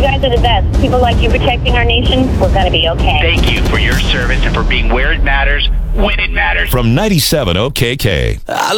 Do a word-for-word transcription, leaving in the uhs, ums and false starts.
guys are the best. People like you protecting our nation, we're going to be okay. Thank you for your service and for being where it matters, when it matters. From ninety-seven O K K.